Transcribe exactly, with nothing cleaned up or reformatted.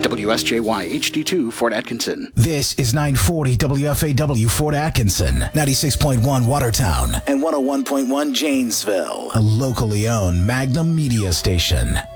W S J Y H D two, Fort Atkinson. This is nine forty W F A W Fort Atkinson, ninety-six point one Watertown, and one oh one point one Janesville, a locally owned Magnum media station.